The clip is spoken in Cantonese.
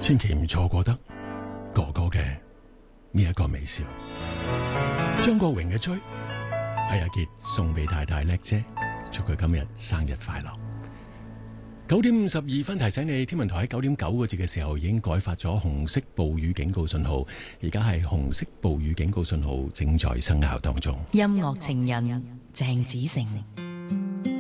千祈唔錯過得哥哥嘅呢一個微笑。張國榮嘅追係阿杰送俾太太叻姐，祝佢今日生日快樂。9:52提醒你，天文台喺9:09個字嘅時候已經改發咗紅色暴雨警告信號，而家係紅色暴雨警告信號正在生效當中。 音樂情人鄭子誠。